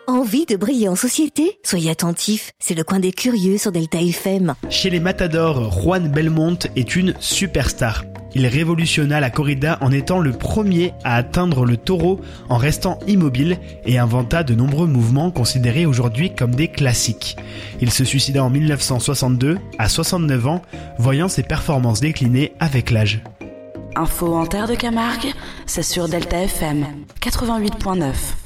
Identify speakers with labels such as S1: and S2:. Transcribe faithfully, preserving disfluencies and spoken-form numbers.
S1: Envie de briller en société? Soyez attentifs, c'est le coin des curieux sur Delta F M.
S2: Chez les matadors, Juan Belmonte est une superstar. Il révolutionna la corrida en étant le premier à atteindre le taureau en restant immobile et inventa de nombreux mouvements considérés aujourd'hui comme des classiques. Il se suicida en mille neuf cent soixante-deux, à soixante-neuf ans, voyant ses performances décliner avec l'âge.
S3: Info en terre de Camargue, c'est sur Delta F M quatre-vingt-huit point neuf.